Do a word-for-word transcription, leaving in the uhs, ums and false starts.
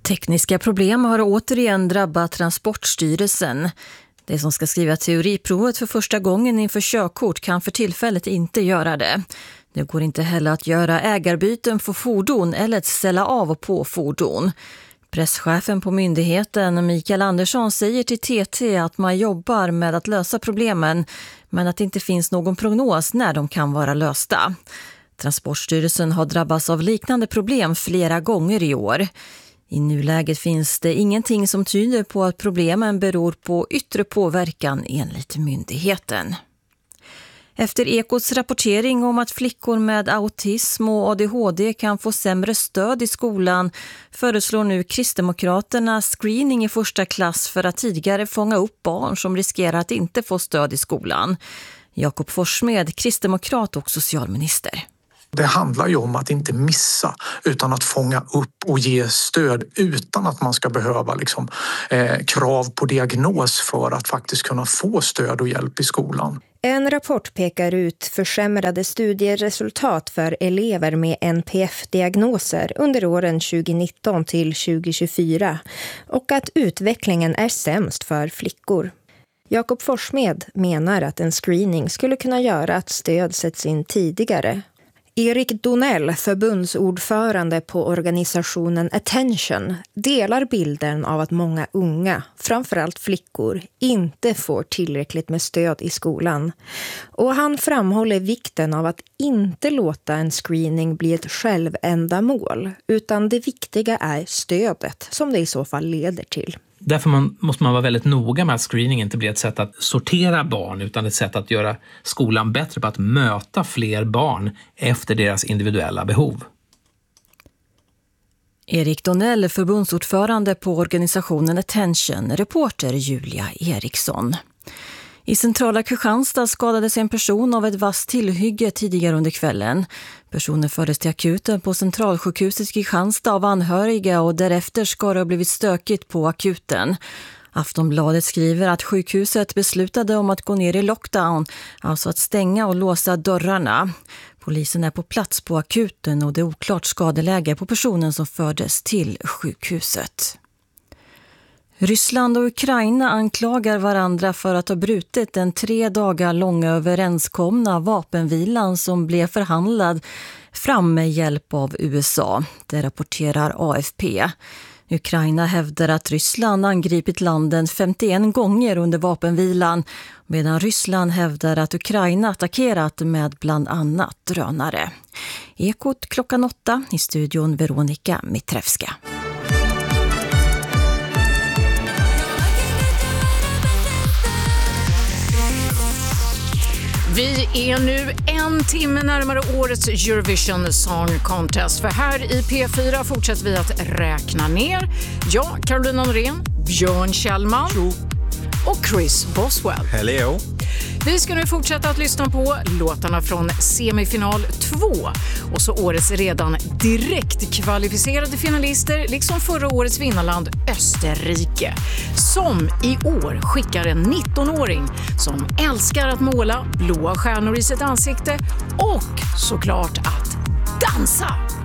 Tekniska problem har återigen drabbat Transportstyrelsen. Det som ska skriva teoriprovet för första gången inför körkort kan för tillfället inte göra det. Det går inte heller att göra ägarbyten för fordon eller att ställa av och på fordon. Presschefen på myndigheten Mikael Andersson säger till T T att man jobbar med att lösa problemen, men att det inte finns någon prognos när de kan vara lösta. Transportstyrelsen har drabbats av liknande problem flera gånger i år. I nuläget finns det ingenting som tyder på att problemen beror på yttre påverkan enligt myndigheten. Efter Ekots rapportering om att flickor med autism och A D H D kan få sämre stöd i skolan föreslår nu Kristdemokraterna screening i första klass för att tidigare fånga upp barn som riskerar att inte få stöd i skolan. Jakob Forssmed, kristdemokrat och socialminister. Det handlar ju om att inte missa utan att fånga upp och ge stöd utan att man ska behöva liksom, eh, krav på diagnos för att faktiskt kunna få stöd och hjälp i skolan. En rapport pekar ut försämrade studieresultat för elever med N P F-diagnoser under åren tjugonitton till tjugohundratjugofyra och att utvecklingen är sämst för flickor. Jakob Forssmed menar att en screening skulle kunna göra att stöd sätts in tidigare. Erik Donell, förbundsordförande på organisationen Attention, delar bilden av att många unga, framförallt flickor, inte får tillräckligt med stöd i skolan. Och han framhåller vikten av att inte låta en screening bli ett självändamål, utan det viktiga är stödet som det i så fall leder till. Därför man, måste man vara väldigt noga med att screening inte blir ett sätt att sortera barn utan ett sätt att göra skolan bättre på att möta fler barn efter deras individuella behov. Erik Donell, förbundsordförande på organisationen Attention, reporter Julia Eriksson. I centrala Kristianstad skadades en person av ett vasst tillhygge tidigare under kvällen. Personen fördes till akuten på centralsjukhuset i Kristianstad av anhöriga och därefter ska det ha blivit stökigt på akuten. Aftonbladet skriver att sjukhuset beslutade om att gå ner i lockdown, alltså att stänga och låsa dörrarna. Polisen är på plats på akuten och det är oklart skadeläge på personen som fördes till sjukhuset. Ryssland och Ukraina anklagar varandra för att ha brutit den tre dagar långa överenskomna vapenvilan som blev förhandlad fram med hjälp av U S A. Det rapporterar A F P. Ukraina hävdar att Ryssland angripit landen femtioen gånger under vapenvilan, medan Ryssland hävdar att Ukraina attackerat med bland annat drönare. Ekot klockan åtta, i studion Veronika Mitrevska. Vi är nu en timme närmare årets Eurovision Song Contest. För här i P fyra fortsätter vi att räkna ner. Jag, Carolina Norén, Björn Kjellman och Chris Boswell. Hello. Vi ska nu fortsätta att lyssna på låtarna från semifinal två. Och så årets redan direkt kvalificerade finalister, liksom förra årets vinnarland Österrike. Som i år skickar en nittonåring som älskar att måla blåa stjärnor i sitt ansikte och såklart att dansa.